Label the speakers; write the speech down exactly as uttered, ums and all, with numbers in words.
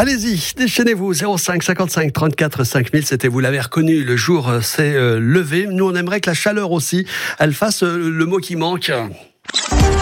Speaker 1: Allez-y, déchaînez-vous, zéro cinq cinquante-cinq trente-quatre cinq mille, c'était, vous l'avez reconnu, le jour s'est levé. Nous, on aimerait que la chaleur aussi, elle fasse le mot qui manque.